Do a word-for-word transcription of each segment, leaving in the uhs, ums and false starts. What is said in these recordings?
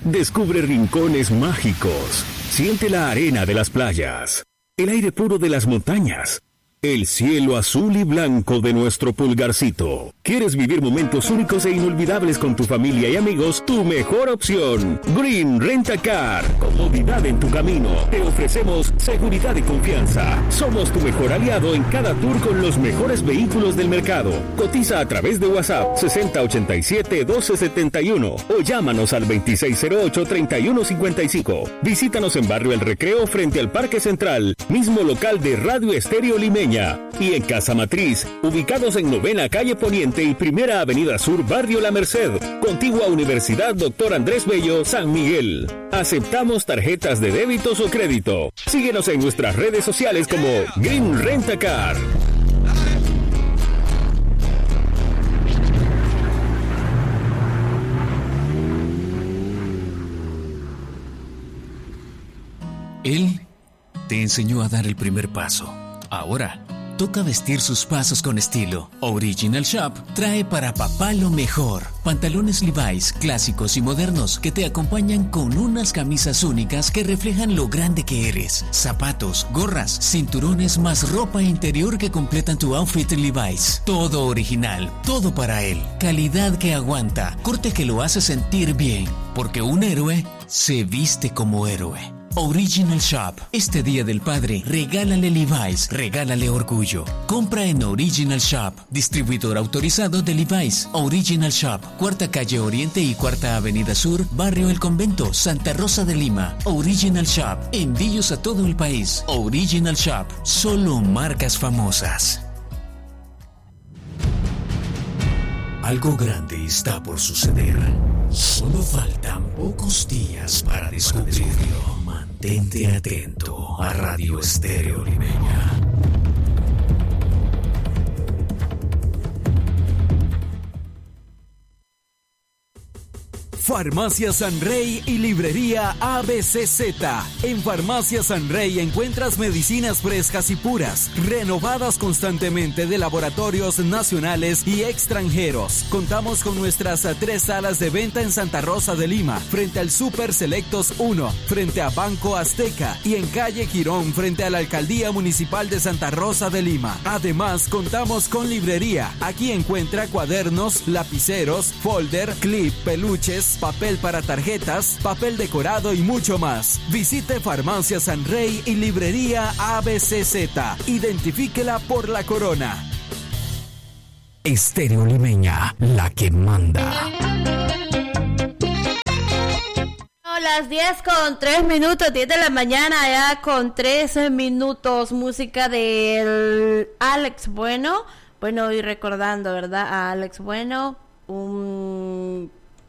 Descubre rincones mágicos. Siente la arena de las playas, el aire puro de las montañas, el cielo azul y blanco de nuestro Pulgarcito. ¿Quieres vivir momentos únicos e inolvidables con tu familia y amigos? Tu mejor opción, Green Rent-A-Car. Comodidad en tu camino. Te ofrecemos seguridad y confianza. Somos tu mejor aliado en cada tour con los mejores vehículos del mercado. Cotiza a través de WhatsApp sesenta ochenta y siete doce setenta y uno o llámanos al veintiséis cero ocho treinta y uno cincuenta y cinco. Visítanos en Barrio El Recreo frente al Parque Central, mismo local de Radio Estéreo Limeña. Y en Casa Matriz, ubicados en Novena Calle Poniente y Primera Avenida Sur, Barrio La Merced, contigua Universidad Doctor Andrés Bello, San Miguel. Aceptamos tarjetas de débitos o crédito. Síguenos en nuestras redes sociales como Green Rent-A-Car. Él te enseñó a dar el primer paso. Ahora, toca vestir sus pasos con estilo. Original Shop trae para papá lo mejor. Pantalones Levi's clásicos y modernos que te acompañan con unas camisas únicas que reflejan lo grande que eres. Zapatos, gorras, cinturones más ropa interior que completan tu outfit Levi's. Todo original, todo para él. Calidad que aguanta, corte que lo hace sentir bien. Porque un héroe se viste como héroe. Original Shop. Este Día del Padre, regálale Levi's, regálale orgullo. Compra en Original Shop, distribuidor autorizado de Levi's. Original Shop, Cuarta Calle Oriente y Cuarta Avenida Sur, Barrio El Convento, Santa Rosa de Lima. Original Shop, envíos a todo el país. Original Shop, solo marcas famosas. Algo grande está por suceder. Solo faltan pocos días para descubrirlo. Mantente atento a Radio Estéreo Limeña. Farmacia San Rey y Librería A B C Z. En Farmacia San Rey encuentras medicinas frescas y puras, renovadas constantemente de laboratorios nacionales y extranjeros. Contamos con nuestras tres salas de venta en Santa Rosa de Lima, frente al Super Selectos uno, frente a Banco Azteca y en calle Girón, frente a la Alcaldía Municipal de Santa Rosa de Lima. Además, contamos con librería. Aquí encuentra cuadernos, lapiceros, folder, clip, peluches, papel para tarjetas, papel decorado y mucho más. Visite Farmacia San Rey y Librería A B C Z. Identifíquela por la corona. Estéreo Limeña, la que manda. Las diez con tres minutos, diez de la mañana, ya con trece minutos, música del Alex Bueno. Bueno, y recordando, ¿verdad? A Alex Bueno, un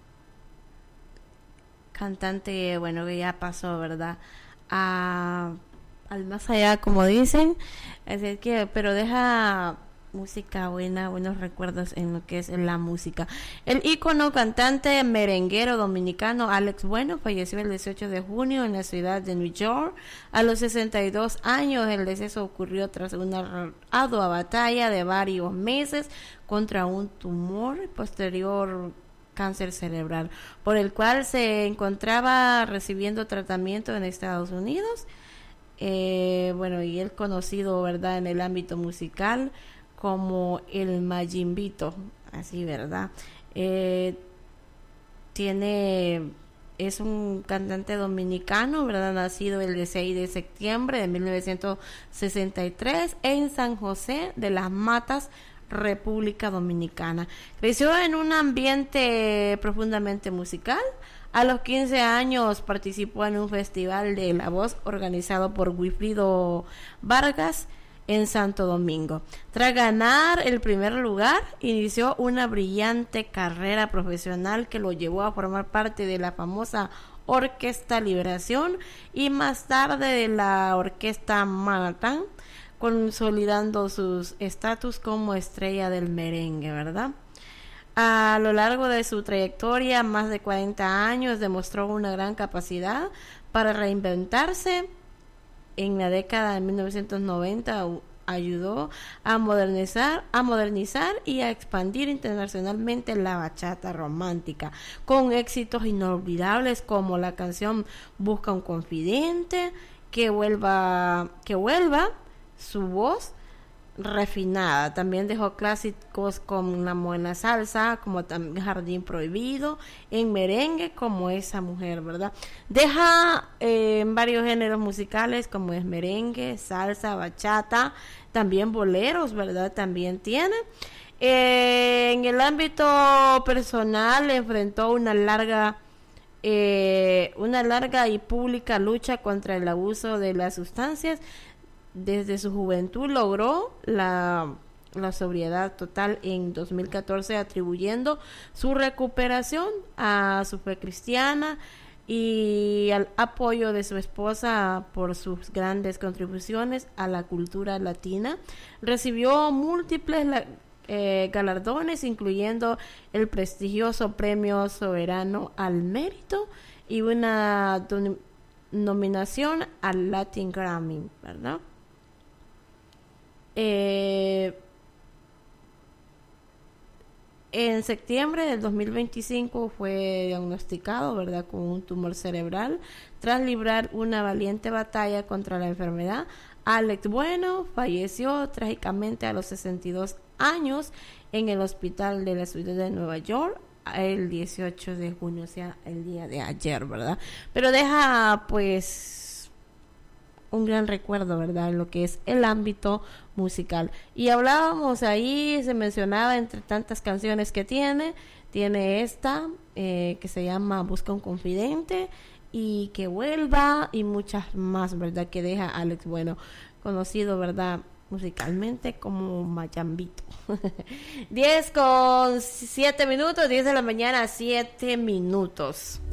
cantante, bueno, que ya pasó, ¿verdad? A, al más allá, como dicen. Así que, pero deja música buena, buenos recuerdos en lo que es la música. El ícono cantante merenguero dominicano Alex Bueno falleció el dieciocho de junio en la ciudad de New York a los sesenta y dos años. El deceso ocurrió tras una ardua batalla de varios meses contra un tumor posterior cáncer cerebral, por el cual se encontraba recibiendo tratamiento en Estados Unidos. Eh, bueno, y él conocido, ¿verdad?, en el ámbito musical como el Mayimbito, así, ¿verdad? Eh, tiene, es un cantante dominicano, ¿verdad?, nacido el seis de septiembre de mil novecientos sesenta y tres en San José de las Matas, República Dominicana. Creció en un ambiente profundamente musical. A los quince años participó en un festival de la voz organizado por Wilfrido Vargas en Santo Domingo. Tras ganar el primer lugar, inició una brillante carrera profesional que lo llevó a formar parte de la famosa Orquesta Liberación y más tarde de la Orquesta Manhattan, consolidando sus estatus como estrella del merengue, ¿verdad? A lo largo de su trayectoria, más de cuarenta años, demostró una gran capacidad para reinventarse. En la década de mil novecientos noventa ayudó a modernizar, a modernizar y a expandir internacionalmente la bachata romántica, con éxitos inolvidables como la canción Busca un confidente, que vuelva, que vuelva su voz refinada. También dejó clásicos como La Buena Salsa, como también Jardín Prohibido, en merengue como Esa Mujer, ¿verdad? Deja eh, en varios géneros musicales como es merengue, salsa, bachata, también boleros, ¿verdad? También tiene. Eh, en el ámbito personal enfrentó una larga eh, una larga y pública lucha contra el abuso de las sustancias. Desde su juventud logró la, la sobriedad total en dos mil catorce, atribuyendo su recuperación a su fe cristiana y al apoyo de su esposa por sus grandes contribuciones a la cultura latina. Recibió múltiples la, eh, galardones, incluyendo el prestigioso Premio Soberano al Mérito y una don, nominación al Latin Grammy, ¿verdad? Eh, en septiembre del dos mil veinticinco fue diagnosticado, ¿verdad?, con un tumor cerebral. Tras librar una valiente batalla contra la enfermedad, Alex Bueno falleció trágicamente a los sesenta y dos años en el hospital de la ciudad de Nueva York el dieciocho de junio, o sea, el día de ayer, ¿verdad? Pero deja, pues, un gran recuerdo, ¿verdad?, en lo que es el ámbito musical. Y hablábamos ahí, se mencionaba entre tantas canciones que tiene, tiene esta eh, que se llama Busca un confidente y Que vuelva, y muchas más, ¿verdad?, que deja Alex Bueno, conocido, ¿verdad?, musicalmente como Mayambito. diez con siete minutos, diez de la mañana, siete minutos.